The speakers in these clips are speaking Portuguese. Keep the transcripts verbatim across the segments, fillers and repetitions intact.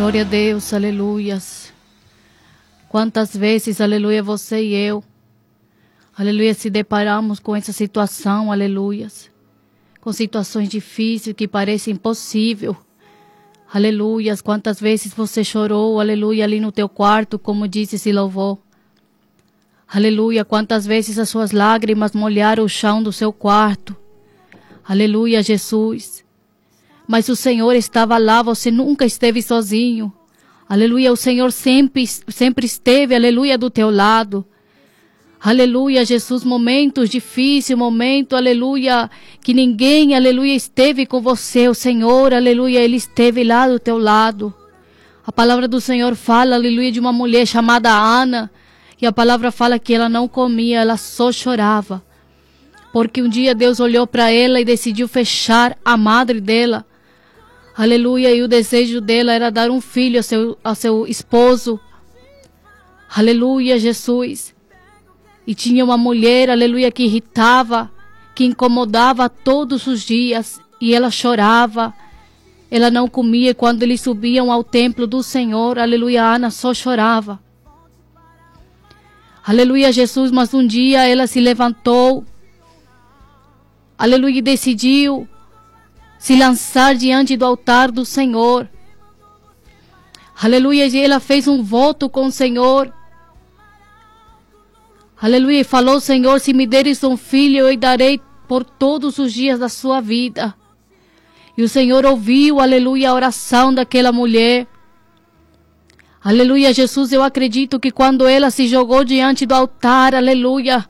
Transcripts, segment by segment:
Glória a Deus, aleluias. Quantas vezes, aleluia, você e eu, aleluia, se deparamos com essa situação, aleluias. Com situações difíceis que parecem impossível. Aleluias, quantas vezes você chorou, aleluia, ali no teu quarto, como disse esse louvor. Aleluia, quantas vezes as suas lágrimas molharam o chão do seu quarto. Aleluia, Jesus. Mas o Senhor estava lá, você nunca esteve sozinho. Aleluia, o Senhor sempre, sempre esteve, aleluia, do teu lado. Aleluia, Jesus, momentos difíceis, momento, aleluia, que ninguém, aleluia, esteve com você. O Senhor, aleluia, Ele esteve lá do teu lado. A palavra do Senhor fala, aleluia, de uma mulher chamada Ana. E a palavra fala que ela não comia, ela só chorava. Porque um dia Deus olhou para ela e decidiu fechar a madre dela. Aleluia, e o desejo dela era dar um filho ao seu, ao seu esposo. Aleluia, Jesus. E tinha uma mulher, aleluia, que irritava, que incomodava todos os dias. E ela chorava. Ela não comia. E quando eles subiam ao templo do Senhor, aleluia, Ana só chorava. Aleluia, Jesus. Mas um dia ela se levantou. Aleluia, e decidiu se lançar diante do altar do Senhor. Aleluia, e ela fez um voto com o Senhor. Aleluia, e falou: Senhor, se me deres um filho, eu lhe darei por todos os dias da sua vida. E o Senhor ouviu, aleluia, a oração daquela mulher. Aleluia, Jesus, eu acredito que quando ela se jogou diante do altar, aleluia,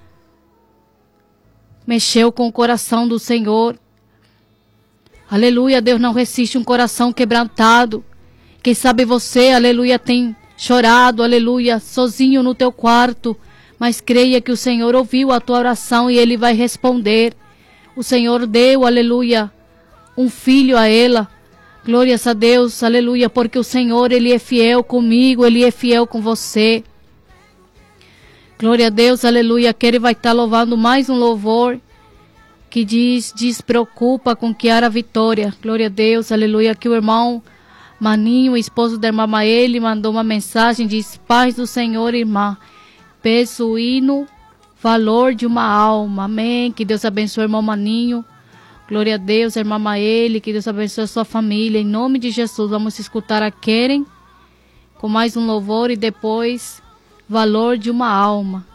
mexeu com o coração do Senhor. Aleluia, Deus não resiste um coração quebrantado. Quem sabe você, aleluia, tem chorado, aleluia, sozinho no teu quarto. Mas creia que o Senhor ouviu a tua oração e Ele vai responder. O Senhor deu, aleluia, um filho a ela. Glórias a Deus, aleluia, porque o Senhor, Ele é fiel comigo, Ele é fiel com você. Glória a Deus, aleluia, que Ele vai estar louvando mais um louvor que diz, despreocupa com Kiara Vitória. Glória a Deus, aleluia, que o irmão Maninho, esposo da irmã Maele, mandou uma mensagem, diz: paz do Senhor, irmã. Peço o hino, valor de uma alma. Amém. Que Deus abençoe o irmão Maninho. Glória a Deus, a irmã Maele. Que Deus abençoe a sua família. Em nome de Jesus, vamos escutar a Keren com mais um louvor e depois valor de uma alma.